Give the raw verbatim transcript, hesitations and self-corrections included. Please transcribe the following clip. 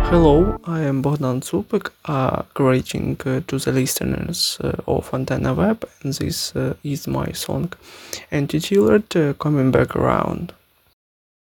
Hello, I am Bogdan Zupek, uh, greeting uh, to the listeners uh, of Antenna Web, and this uh, is my song Anti-Tillert uh, coming back around.